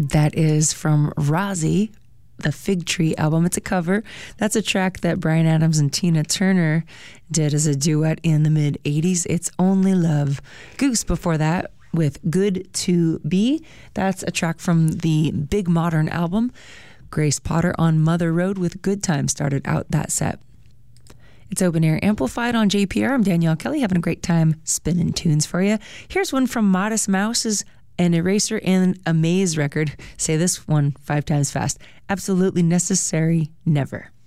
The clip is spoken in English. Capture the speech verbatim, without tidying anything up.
That is from Rozzy, the Fig Tree album. It's a cover. That's a track that Bryan Adams and Tina Turner did as a duet in the mid-eighties. It's Only Love. Goose before that with Good to Be. That's a track from the Big Modern album. Grace Potter on Mother Road with Good Time started out that set. It's Open Air Amplified on J P R. I'm Danielle Kelly, having a great time spinning tunes for you. Here's one from Modest Mouse's An Eraser and a Maze record. Say this one five times fast. Absolutely Necessary Never.